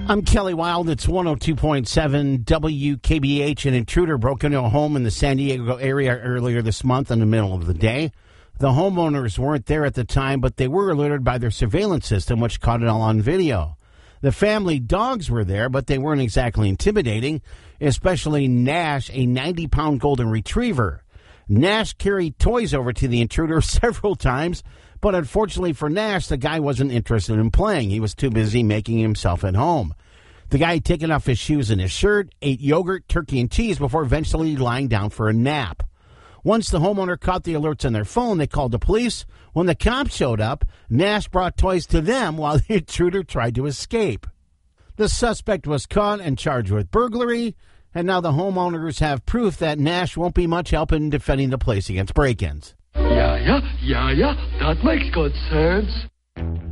I'm Kelly Wild. It's 102.7 WKBH. An intruder broke into a home in the San Diego area earlier this month in the middle of the day. The homeowners weren't there at the time, but they were alerted by their surveillance system, which caught it all on video. The family dogs were there, but they weren't exactly intimidating, especially Nash, a 90-pound golden retriever. Nash carried toys over to the intruder several times, but unfortunately for Nash, the guy wasn't interested in playing. He was too busy making himself at home. The guy had taken off his shoes and his shirt, ate yogurt, turkey, and cheese before eventually lying down for a nap. Once the homeowner caught the alerts on their phone, they called the police. When the cops showed up, Nash brought toys to them while the intruder tried to escape. The suspect was caught and charged with burglary, and now the homeowners have proof that Nash won't be much help in defending the place against break-ins. Yeah, that makes good sense.